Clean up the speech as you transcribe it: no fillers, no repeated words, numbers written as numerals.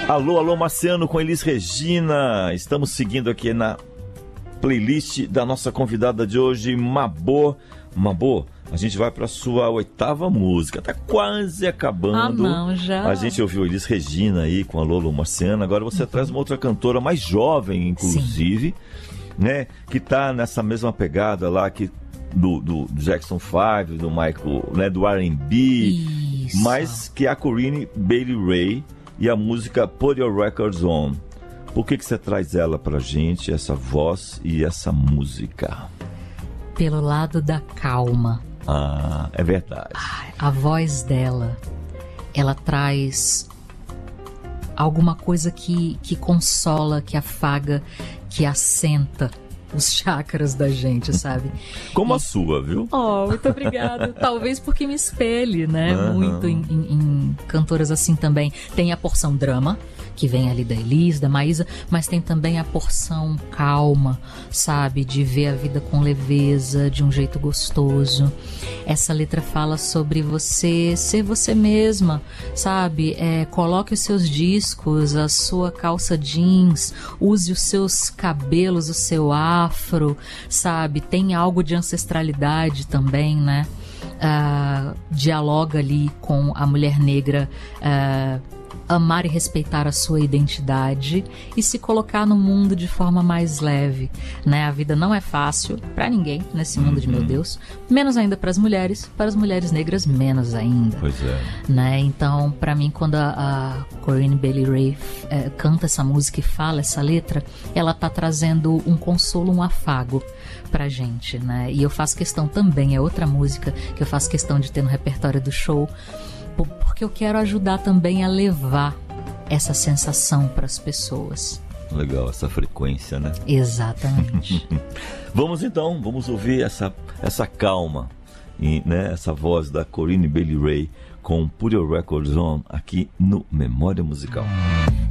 Alô, alô, Marciano com Elis Regina. Estamos seguindo aqui na playlist da nossa convidada de hoje, Mabô. Mabô, a gente vai para a sua 8ª música. Tá quase acabando. Não, já. A gente ouviu Elis Regina aí com Alô, alô, Marciano. Agora você traz uma outra cantora mais jovem, inclusive, né? Que tá nessa mesma pegada lá que do Jackson 5, do Michael, né? Do R&B. Isso. Mas que é a Corinne Bailey Rae. E a música Put Your Records On. Por que você traz ela pra gente, essa voz e essa música? Pelo lado da calma. Ah, é verdade. A voz dela, ela traz alguma coisa que consola, que afaga, que assenta os chakras da gente, sabe? Como a sua, viu? Oh, muito obrigada. Talvez porque me espelhe, né? Muito em cantoras assim também. Tem a porção drama, que vem ali da Elis, da Maísa, mas tem também a porção calma, sabe? De ver a vida com leveza, de um jeito gostoso. Essa letra fala sobre você ser você mesma, sabe? Coloque os seus discos, a sua calça jeans, use os seus cabelos, o seu afro, sabe? Tem algo de ancestralidade também, né? Dialoga ali com a mulher negra, amar e respeitar a sua identidade e se colocar no mundo de forma mais leve, né? A vida não é fácil para ninguém nesse mundo de meu Deus, menos ainda para as mulheres negras menos ainda. Pois é. Né? Então, para mim, quando a Corinne Bailey Rae canta essa música e fala essa letra, ela tá trazendo um consolo, um afago pra gente, né? E eu faço questão também, é outra música que eu faço questão de ter no repertório do show, porque eu quero ajudar também a levar essa sensação para as pessoas. Legal, essa frequência, né? Exatamente. Vamos ouvir essa calma, né? Essa voz da Corinne Bailey Rae com Put Your Records On aqui no Memória Musical.